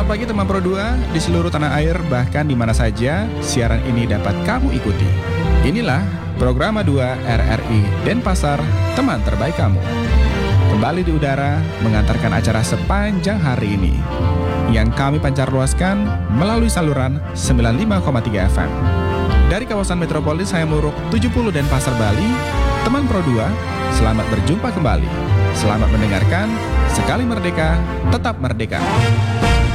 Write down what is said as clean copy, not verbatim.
Selamat pagi teman Pro 2 di seluruh tanah air, bahkan di mana saja siaran ini dapat kamu ikuti. Inilah program 2 RRI Denpasar, teman terbaik kamu. Kembali di udara mengantarkan acara sepanjang hari ini yang kami pancarluaskan melalui saluran 95,3 FM. Dari kawasan metropolis Hayamuruk 70 Denpasar, Bali, teman Pro 2, selamat berjumpa kembali. Selamat mendengarkan. Sekali merdeka, tetap merdeka.